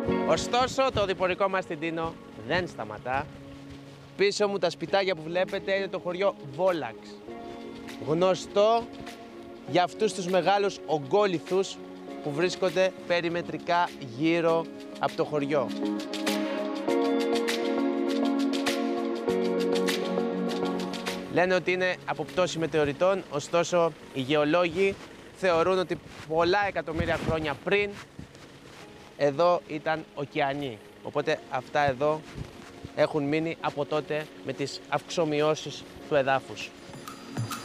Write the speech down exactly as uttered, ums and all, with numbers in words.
Ωστόσο, το οδηπορικό μας Τιντίνο δεν σταματά. Πίσω μου τα σπιτάκια που βλέπετε είναι το χωριό Βόλαξ. Γνωστό για αυτούς τους μεγάλους ογκόλιθους που βρίσκονται περιμετρικά γύρω από το χωριό. Λένε ότι είναι από πτώση μετεωριτών, ωστόσο οι γεωλόγοι θεωρούν ότι πολλά εκατομμύρια χρόνια πριν εδώ ήταν ωκεανοί. Οπότε αυτά εδώ έχουν μείνει από τότε με τις αυξομοιώσεις του εδάφους.